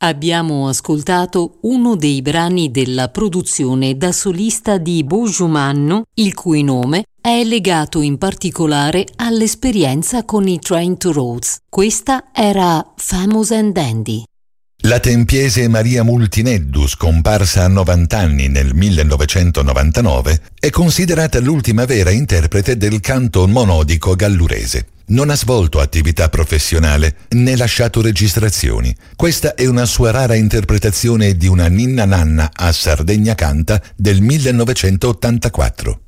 Abbiamo ascoltato uno dei brani della produzione da solista di Bujumannu, il cui nome è legato in particolare all'esperienza con i Train to Rhodes. Questa era Famous and Dandy. La tempiese Maria Multineddu, scomparsa a 90 anni nel 1999, è considerata l'ultima vera interprete del canto monodico gallurese. Non ha svolto attività professionale né lasciato registrazioni. Questa è una sua rara interpretazione di una ninna nanna a Sardegna Canta del 1984.